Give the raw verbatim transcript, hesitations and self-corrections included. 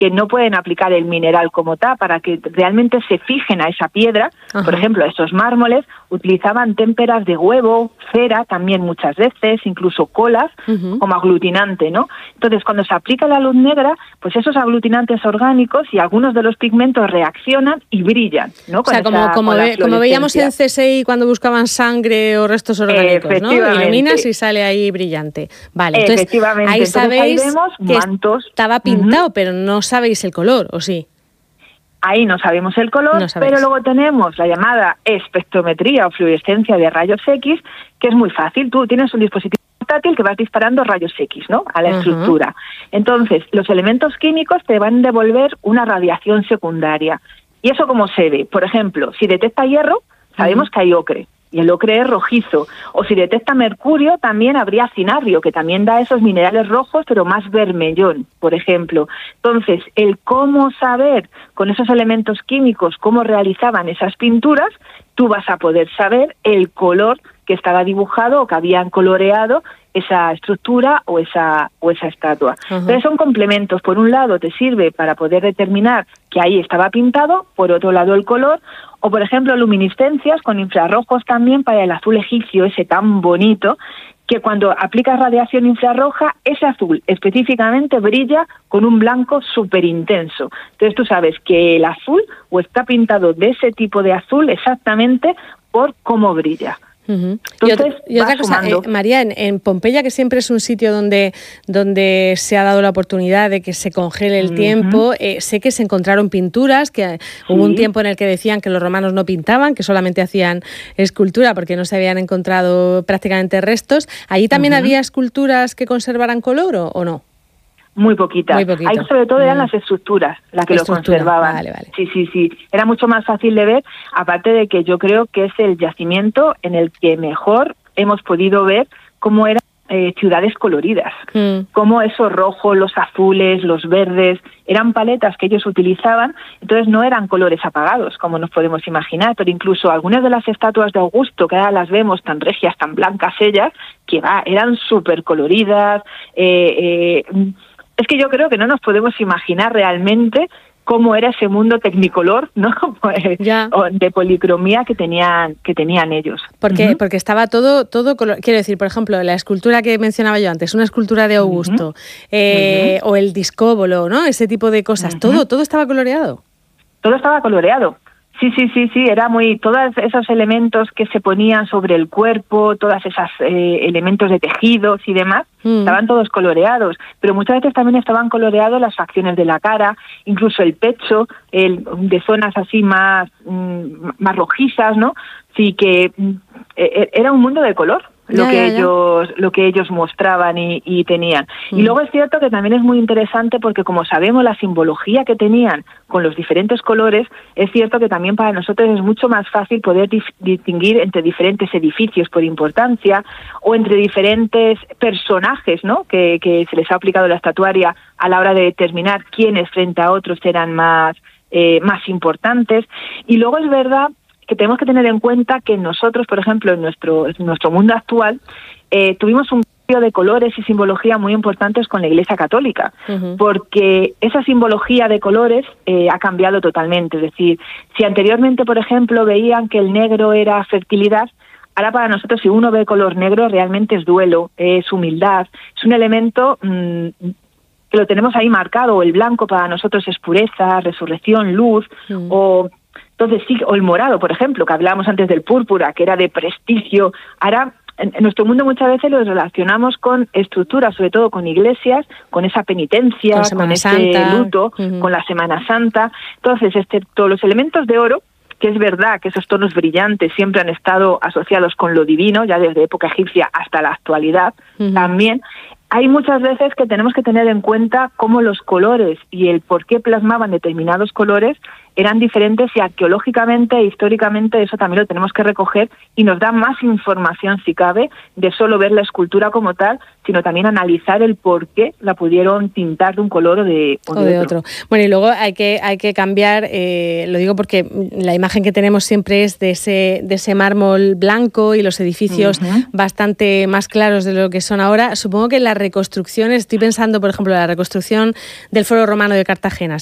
que no pueden aplicar el mineral como tal para que realmente se fijen a esa piedra. Ajá. Por ejemplo, esos mármoles utilizaban témperas de huevo, cera también muchas veces, incluso colas, uh-huh. como aglutinante, ¿no? Entonces, cuando se aplica la luz negra, pues esos aglutinantes orgánicos y algunos de los pigmentos reaccionan y brillan, ¿no? O sea, como, como, ve, como veíamos en C S I cuando buscaban sangre o restos orgánicos, ¿no? Iluminas y sale ahí brillante. Vale, entonces ahí sabéis ahí vemos que mantos. Estaba pintado, uh-huh. pero no sabéis el color, ¿o sí? Ahí no sabemos el color, no pero luego tenemos la llamada espectrometría o fluorescencia de rayos X, que es muy fácil. Tú tienes un dispositivo portátil que vas disparando rayos X, ¿no?, a la uh-huh. estructura. Entonces, los elementos químicos te van a devolver una radiación secundaria. ¿Y eso cómo se ve? Por ejemplo, si detecta hierro, sabemos uh-huh. que hay ocre. Y el ocre es rojizo. O si detecta mercurio, también habría cinabrio, que también da esos minerales rojos, pero más vermellón, por ejemplo. Entonces, el cómo saber con esos elementos químicos cómo realizaban esas pinturas, tú vas a poder saber el color que estaba dibujado o que habían coloreado esa estructura o esa o esa estatua. Uh-huh. Entonces son complementos. Por un lado te sirve para poder determinar que ahí estaba pintado, por otro lado el color, o por ejemplo luminiscencias con infrarrojos también para el azul egipcio, ese tan bonito, que cuando aplicas radiación infrarroja, ese azul específicamente brilla con un blanco súper intenso. Entonces tú sabes que el azul o está pintado de ese tipo de azul exactamente por cómo brilla. Uh-huh. Entonces, y, otra, y otra cosa, eh, María, en, en Pompeya, que siempre es un sitio donde, donde se ha dado la oportunidad de que se congele el uh-huh. tiempo, eh, sé que se encontraron pinturas, que sí. hubo un tiempo en el que decían que los romanos no pintaban, que solamente hacían escultura porque no se habían encontrado prácticamente restos. ¿Allí también uh-huh. había esculturas que conservaran color o, o no? Muy poquitas. Muy poquito. Ahí sobre todo eran mm. las estructuras las que Estructura. lo conservaban. Vale, vale. Sí, sí, sí. Era mucho más fácil de ver, aparte de que yo creo que es el yacimiento en el que mejor hemos podido ver cómo eran eh, ciudades coloridas. Mm. Cómo esos rojos, los azules, los verdes, eran paletas que ellos utilizaban, entonces no eran colores apagados, como nos podemos imaginar, pero incluso algunas de las estatuas de Augusto, que ahora las vemos tan regias, tan blancas ellas, que va, eran súper coloridas, eh... eh es que yo creo que no nos podemos imaginar realmente cómo era ese mundo tecnicolor, ¿no? Pues, de policromía que tenían que tenían ellos. Porque uh-huh. porque estaba todo todo color. Quiero decir, por ejemplo, la escultura que mencionaba yo antes, una escultura de Augusto, uh-huh. eh, uh-huh. o el discóbolo, ¿no? Ese tipo de cosas. Uh-huh. Todo todo estaba coloreado. Todo estaba coloreado. Sí, sí, sí, sí, era muy, todos esos elementos que se ponían sobre el cuerpo, todos esos eh, elementos de tejidos y demás, mm. estaban todos coloreados, pero muchas veces también estaban coloreados las facciones de la cara, incluso el pecho, el, de zonas así más, mm, más rojizas, ¿no? Sí, que mm, era un mundo de color. lo ya, que ya, ellos ya. lo que ellos mostraban y, y tenían. Mm. Y luego es cierto que también es muy interesante porque, como sabemos, la simbología que tenían con los diferentes colores, es cierto que también para nosotros es mucho más fácil poder dif- distinguir entre diferentes edificios por importancia o entre diferentes personajes, ¿no?, que, que se les ha aplicado la estatuaria a la hora de determinar quiénes frente a otros eran más, eh, más importantes. Y luego es verdad que tenemos que tener en cuenta que nosotros, por ejemplo, en nuestro, en nuestro mundo actual, eh, tuvimos un cambio de colores y simbología muy importantes con la Iglesia Católica, uh-huh. porque esa simbología de colores eh, ha cambiado totalmente. Es decir, si anteriormente, por ejemplo, veían que el negro era fertilidad, ahora para nosotros, si uno ve color negro, realmente es duelo, es humildad, es un elemento mmm, que lo tenemos ahí marcado. O el blanco para nosotros es pureza, resurrección, luz, uh-huh. o... Entonces sí, o el morado, por ejemplo, que hablábamos antes del púrpura, que era de prestigio. Ahora, en, en nuestro mundo muchas veces lo relacionamos con estructuras, sobre todo con iglesias, con esa penitencia, con, con ese Santa. luto, uh-huh. con la Semana Santa. Entonces, excepto los elementos de oro, que es verdad que esos tonos brillantes siempre han estado asociados con lo divino, ya desde época egipcia hasta la actualidad, uh-huh. también, hay muchas veces que tenemos que tener en cuenta cómo los colores y el por qué plasmaban determinados colores eran diferentes y arqueológicamente e históricamente eso también lo tenemos que recoger y nos da más información, si cabe, de solo ver la escultura como tal, sino también analizar el por qué la pudieron pintar de un color o de, o de, o de otro. otro. Bueno, y luego hay que, hay que cambiar, eh, lo digo porque la imagen que tenemos siempre es de ese, de ese mármol blanco y los edificios uh-huh. bastante más claros de lo que son ahora. Supongo que las reconstrucciones, estoy pensando, por ejemplo, en la reconstrucción del Foro Romano de Cartagena,